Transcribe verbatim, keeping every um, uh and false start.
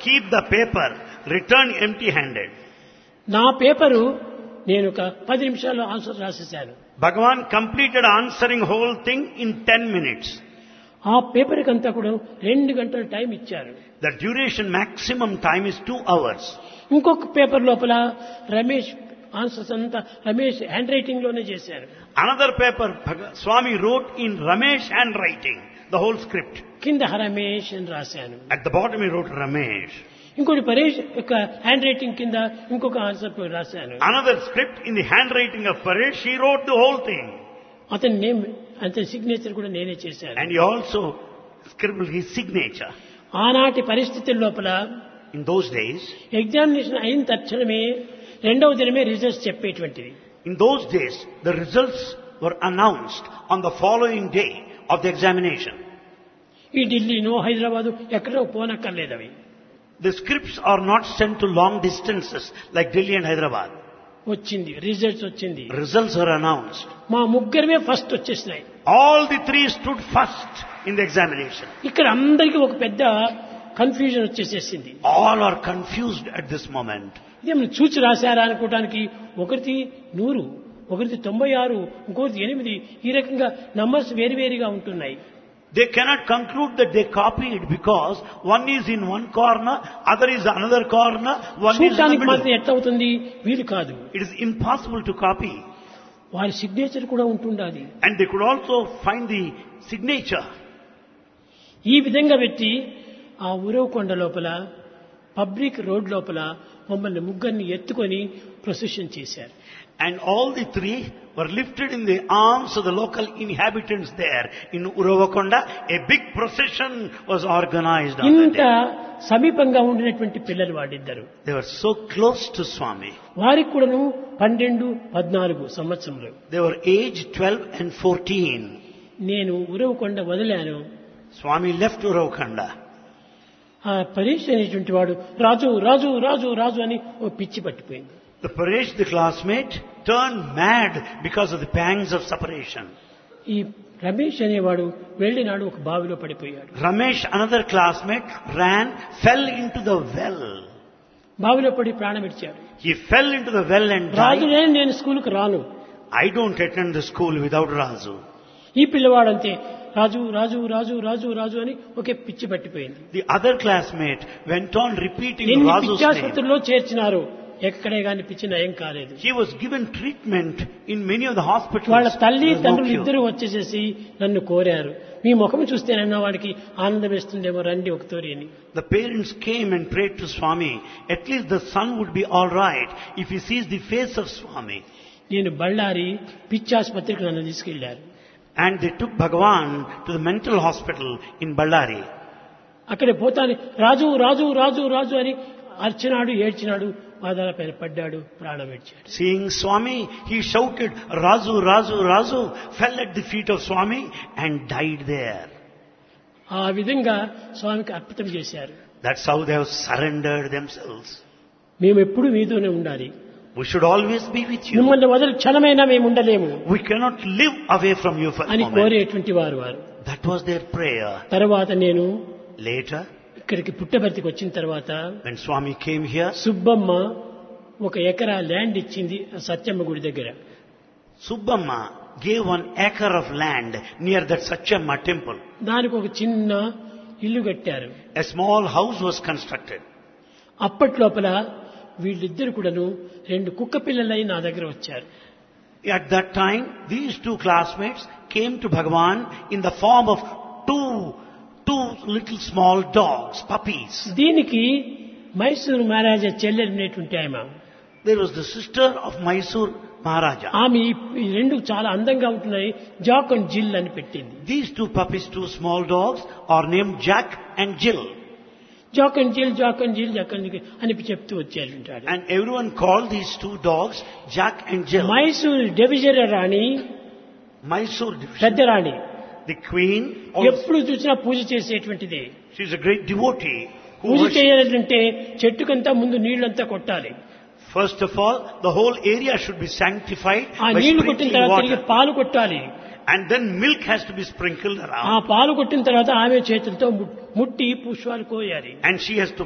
keep the paper, return empty-handed. నా paper నేను ఒక పది నిమిషాల్లో answer రాసేశాను. Bhagavan completed answering whole thing in ten minutes. ఆ పేపర్ కంతా కూడా రెండు గంటల టైం ఇచ్చారు. The duration maximum time is two hours. ఇంకొక పేపర్ లోపల రమేష్ ఆన్సర్స్ అంతా రమేష్ హ్యాండ్ రైటింగ్ లోనే చేశారు. Another paper, Bhag- Swami wrote in Ramesh handwriting, the whole script. కింద రమేష్ అని రాశాను. At the bottom he wrote Ramesh. ఇంకోటి పరేష్ యొక్క హ్యాండ్ రైటింగ్ కింద ఇంకొక ఆన్సర్ రాశాను. Another script in the handwriting of Paresh, he wrote the whole thing. అతని name అతని సిగ్నేచర్ కూడా నేనే చేశాను. And he also scribbled his signature. ఆనాటి పరిస్థితుల లోపల In those days, ఎగ్జామినేషన్ అయిన తక్షణమే రెండవ దినమే results చెప్పేటువంటిది. in those days, the results were announced on the following day of the examination. ఈ ఢిల్లీనో హైదరాబాదు ఎక్కడో పోనక్కర్లేదు అవి. The scripts are not sent to long distances like Delhi and Hyderabad. వచ్చింది results వచ్చింది. Results are announced. మా ముగ్గురమే first వచ్చేసినాయి. All the three stood first in the examination. ఇక్కడ అందరికీ ఒక పెద్ద confusion వచ్చేసేసింది. All are confused at this moment. ఇదేమన్నా చూచి రాశారా అనుకోవడానికి ఒకరిది నూరు, ఒకరిది తొంభై ఆరు, ఇంకొకరిది ఎనిమిది, ఈ రకంగా నంబర్స్ వేరువేరుగా ఉంటున్నాయి. They cannot conclude that they copied because one is in one corner, other is another corner, one is in the చూడటానికి మాత్రం middle. ఎట్లా అవుతుంది, వీలు కాదు. It is impossible to copy. వారి సిగ్నేచర్ కూడా ఉంటుండాలి. And they could also find the signature. ఈ విధంగా పెట్టి ఆ ఉరవకొండ లోపల పబ్లిక్ రోడ్ లోపల మమ్మల్ని ముగ్గురిని ఎత్తుకొని ప్రొసెషన్ చేశారు. And all the three were lifted in the arms of the local inhabitants there in Uravakonda. A big procession was organized on that ఇంత day. సమీపంగా ఉండినటువంటి పిల్లలు వాడిద్దరు. They were so close to Swami. వారికి కూడాను పన్నెండు పద్నాలుగు సంవత్సరములు. They were aged twelve and fourteen. నేను ఉరవకొండ వదిలాను. Swami left Uravakonda. ఆ పరీక్ష అనేటువంటి వాడు రాజు రాజు రాజు రాజు అని ఓ పిచ్చి పట్టిపోయింది. The Paresh, the classmate, turned mad because of the pangs of separation. ఈ రమేష్ అనేవాడు వెళ్ళినాడు ఒక బావిలో పడిపోయాడు. Ramesh, another classmate, ran, fell into the well. బావిలో పడి ప్రాణం ఇచ్చాడు. He fell into the well and Raju died. నేను నేను స్కూల్కి రాను. I don't attend the school without Razu. ఈ పిల్లవాడంతే రాజు రాజు రాజు రాజు రాజు అని ఒకే పిచ్చి పట్టిపోయింది. The other classmate went on repeating ఎన్ని Razu's name. పిచ్చాసుపత్రుల్లో చేర్చినారు, ఎక్కడే గాని పిచ్చి నయం కాలేదు. He was given treatment in many of the hospitals. వాళ్ళ తల్లి There was no తండ్రులు cure. ఇద్దరు వచ్చేసేసి నన్ను కోరారు, మీ ముఖం చూస్తేనన్నా వాడికి ఆనందం వేస్తుందేమో రండి ఒక తోరి అని. The parents came and prayed to Swami. At least the son would be all right if he sees the face of Swami. నేను బళ్ళారి పిచ్చాసుపత్రికి నన్ను తీసుకెళ్లారు. And they took Bhagavan to the mental hospital in Ballari. అక్కడ పోతాను రాజు రాజు రాజు రాజు అని అర్చినాడు, ఏడ్చినాడు, పాదాల పైన పడ్డాడు, ప్రాణం విడిచాడు. Seeing Swami, he shouted, Razu, Razu, Razu, fell at the feet of Swami and died there. ఆ విధంగా స్వామికి అర్పితం చేశారు. That's how they have surrendered themselves. మేము ఎప్పుడు మీతోనే ఉండాలి, We should always be with you. మిమ్మల్ని వదిలి క్షణమైనా మేము ఉండలేము We cannot live away from you for a అని moment. కోరేటువంటి వారు వారు. That was their prayer. తర్వాత నేను Later, ఇక్కడికి పుట్టబర్తికి వచ్చిన తర్వాత when Swami came here, Subbamma ఒక ఎకరా ల్యాండ్ ఇచ్చింది సత్యమ్మ గుడి దగ్గర. Subbamma gave one acre of land near that Satchamma temple. దానికి ఒక చిన్న ఇల్లు కట్టారు. A small house was constructed. అప్పట్లోపల వీళ్ళిద్దరు కూడాను రెండు కుక్క పిల్లలై నా దగ్గర వచ్చారు. At that time, these two classmates came to Bhagavan in the form of two, two little small dogs, puppies. దీనికి మైసూరు మహారాజా చెల్లెలినటువంటి ఆమె. There was the sister of Mysore Maharaja. ఆమె ఈ రెండు చాలా అందంగా ఉంటున్నాయి, జాక్ అండ్ జిల్ అని పెట్టింది. These two puppies, two small dogs, are named Jack and Jill. Jack and జిల్ జాక్ అండ్ జిల్ జాక్ అండ్ జిల్ అని చెప్తూ వచ్చారు. And everyone called these two dogs Jack and Jill. Mysuru division Rani, Mysore division. పెద్ద రాణి, The queen, also, ఎప్పుడు చూసినా పూజ చేసేటువంటిది. she is a great devotee. Who puja worships. చేయాలంటే చెట్టుకంతా ముందు నీళ్లంతా కొట్టాలి. First of all, the whole area should be sanctified ఆ by నీళ్లు కొట్టిన sprinkling తర్వాత తిరిగి water. పాలు కొట్టాలి. And then milk has to be sprinkled ఆ around. పాలు కొట్టిన తర్వాత ఆమె చేతులతో ము- ముట్టి పుష్పాలు కోయాలి. And she has to